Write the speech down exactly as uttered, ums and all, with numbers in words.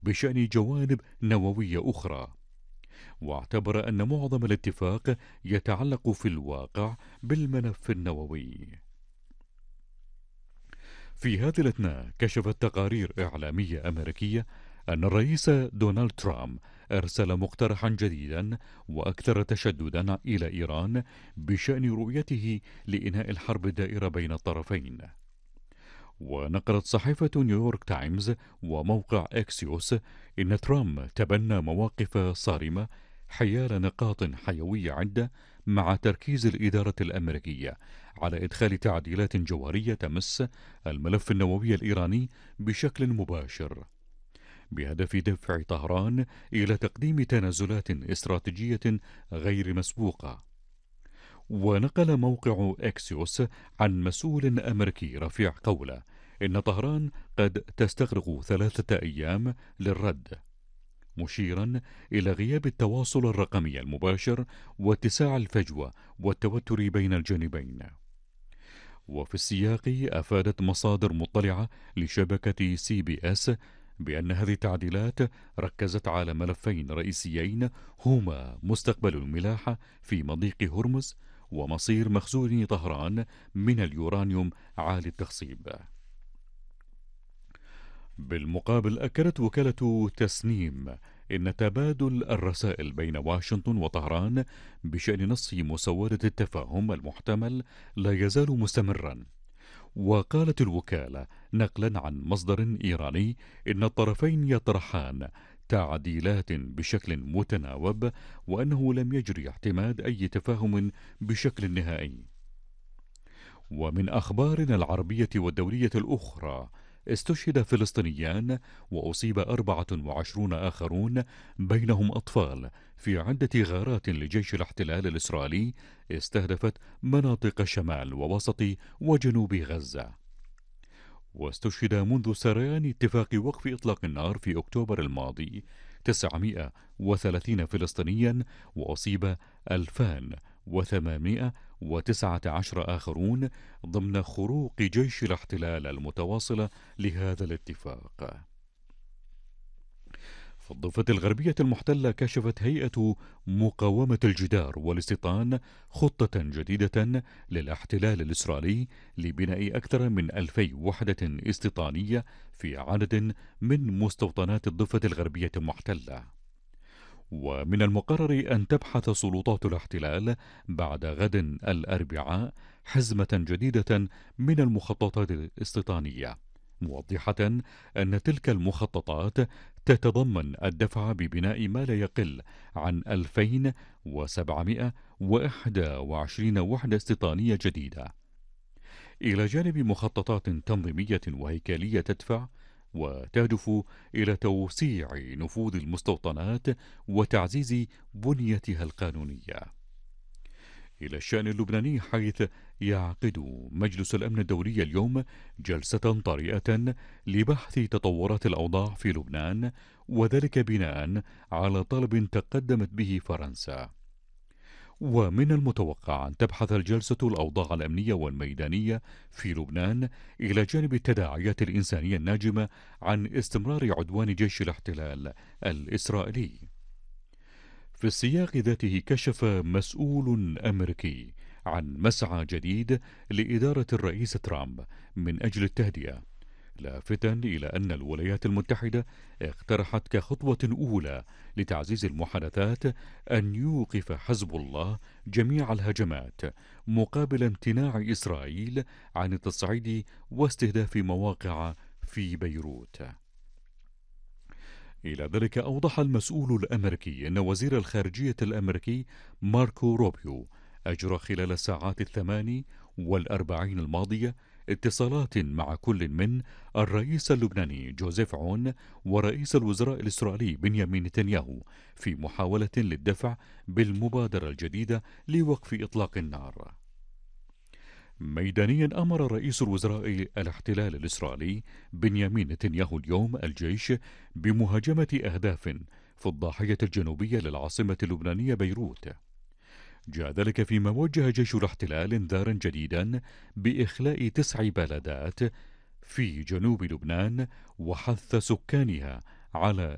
بشأن جوانب نووية أخرى، واعتبر أن معظم الاتفاق يتعلق في الواقع بالملف النووي. في هذه الأثناء كشفت تقارير إعلامية أمريكية أن الرئيس دونالد ترامب أرسل مقترحا جديدا وأكثر تشددا إلى إيران بشأن رؤيته لإنهاء الحرب الدائرة بين الطرفين. ونقلت صحيفة نيويورك تايمز وموقع إكسيوس إن ترامب تبنى مواقف صارمة حيال نقاط حيوية عدة، مع تركيز الإدارة الأمريكية على إدخال تعديلات جوهرية تمس الملف النووي الإيراني بشكل مباشر، بهدف دفع طهران إلى تقديم تنازلات استراتيجية غير مسبوقة. ونقل موقع إكسيوس عن مسؤول أمريكي رفيع قوله إن طهران قد تستغرق ثلاثة أيام للرد، مشيرا إلى غياب التواصل الرقمي المباشر واتساع الفجوة والتوتر بين الجانبين. وفي السياق أفادت مصادر مطلعة لشبكة سي بي إس بأن هذه التعديلات ركزت على ملفين رئيسيين هما مستقبل الملاحة في مضيق هرمز ومصير مخزون طهران من اليورانيوم عالي التخصيب. بالمقابل أكدت وكالة تسنيم إن تبادل الرسائل بين واشنطن وطهران بشأن نص مسودة التفاهم المحتمل لا يزال مستمرا. وقالت الوكالة نقلا عن مصدر إيراني إن الطرفين يطرحان تعديلات بشكل متناوب، وأنه لم يجري اعتماد أي تفاهم بشكل نهائي. ومن أخبارنا العربية والدولية الأخرى، استشهد فلسطينيان وأصيب أربعة وعشرون آخرون بينهم أطفال في عدة غارات لجيش الاحتلال الإسرائيلي استهدفت مناطق شمال ووسط وجنوب غزة. واستشهد منذ سريان اتفاق وقف إطلاق النار في أكتوبر الماضي تسعمائة وثلاثين فلسطينيا، وأصيب ألفان وثمانمائة وتسعة عشر آخرون ضمن خروق جيش الاحتلال المتواصلة لهذا الاتفاق. في الضفة الغربية المحتلة كشفت هيئة مقاومة الجدار والاستيطان خطة جديدة للاحتلال الإسرائيلي لبناء أكثر من ألفي وحدة استيطانية في عدد من مستوطنات الضفة الغربية المحتلة. ومن المقرر أن تبحث سلطات الاحتلال بعد غد الأربعاء حزمة جديدة من المخططات الاستيطانية، موضحة أن تلك المخططات تتضمن الدفع ببناء ما لا يقل عن ألفين وسبعمائة وواحد وعشرين وحدة استيطانية جديدة، إلى جانب مخططات تنظيمية وهيكلية تدفع وتهدف إلى توسيع نفوذ المستوطنات وتعزيز بنيتها القانونية. إلى الشأن اللبناني، حيث يعقد مجلس الأمن الدولي اليوم جلسة طارئة لبحث تطورات الأوضاع في لبنان، وذلك بناء على طلب تقدمت به فرنسا. ومن المتوقع أن تبحث الجلسة الأوضاع الأمنية والميدانية في لبنان إلى جانب التداعيات الإنسانية الناجمة عن استمرار عدوان جيش الاحتلال الإسرائيلي. في السياق ذاته كشف مسؤول أمريكي عن مسعى جديد لإدارة الرئيس ترامب من أجل التهدئة، لافتا إلى أن الولايات المتحدة اقترحت كخطوة أولى لتعزيز المحادثات أن يوقف حزب الله جميع الهجمات مقابل امتناع إسرائيل عن التصعيد واستهداف مواقع في بيروت. إلى ذلك أوضح المسؤول الأمريكي أن وزير الخارجية الأمريكي ماركو روبيو أجرى خلال الساعات الثماني والأربعين الماضية اتصالات مع كل من الرئيس اللبناني جوزيف عون ورئيس الوزراء الإسرائيلي بنيامين نتنياهو في محاولة للدفع بالمبادرة الجديدة لوقف إطلاق النار. ميدانيا أمر رئيس الوزراء الاحتلال الإسرائيلي بنيامين نتنياهو اليوم الجيش بمهاجمة أهداف في الضاحية الجنوبية للعاصمة اللبنانية بيروت. جاء ذلك فيما وجه جيش الاحتلال انذارا جديدا بإخلاء تسع بلدات في جنوب لبنان وحث سكانها على